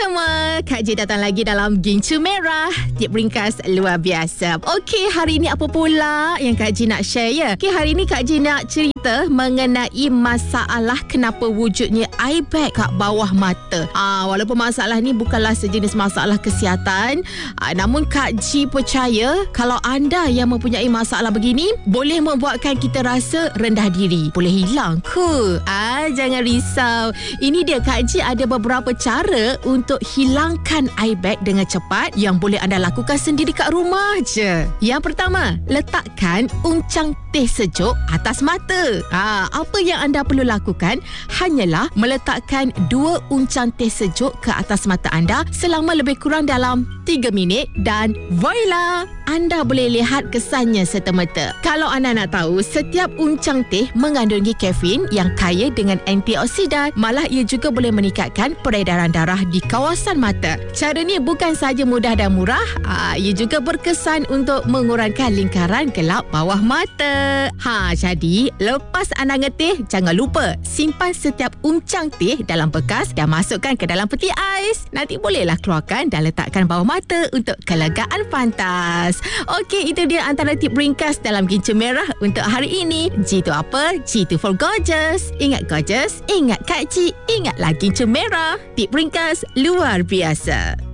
semua, Kak J datang lagi dalam Gincu Merah, tip ringkas luar biasa. Okey, hari ni apa pula yang Kak J nak share ya? Okey, hari ni Kak J nak cerita mengenai masalah kenapa wujudnya eye bag kat bawah mata. Walaupun masalah ni bukanlah sejenis masalah kesihatan, namun Kak J percaya kalau anda yang mempunyai masalah begini boleh membuatkan kita rasa rendah diri. Boleh hilang ke? Jangan risau. Ini dia, Kak J ada beberapa cara untuk hilangkan eye bag dengan cepat yang boleh anda lakukan sendiri kat rumah je. Yang pertama, letakkan uncang teh sejuk atas mata. Apa yang anda perlu lakukan hanyalah meletakkan 2 uncang teh sejuk ke atas mata anda selama lebih kurang dalam 3 minit dan voila, anda boleh lihat kesannya serta-merta. Kalau anda nak tahu, setiap uncang teh mengandungi kafein yang kaya dengan antioksidan. Malah ia juga boleh meningkatkan peredaran darah di kawasan mata. Cara ni bukan sahaja mudah dan murah, ia juga berkesan untuk mengurangkan lingkaran gelap bawah mata. Jadi lepas anda ngeteh, jangan lupa simpan setiap uncang teh dalam bekas dan masukkan ke dalam peti ais. Nanti bolehlah keluarkan dan letakkan bawah mata untuk kelegaan pantas. Okey, itu dia antara tip ringkas dalam Gincu Merah untuk hari ini. G tu apa? G tu for gorgeous. Ingat gorgeous, ingat Kak J, ingatlah Gincu Merah. Tip ringkas luar biasa.